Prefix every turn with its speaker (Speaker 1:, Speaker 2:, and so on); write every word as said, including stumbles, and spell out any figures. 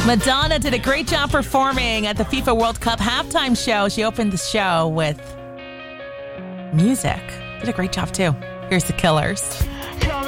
Speaker 1: Madonna did a great job performing at the FIFA World Cup halftime show. She opened the show with music. Did a great job, too. Here's The Killers.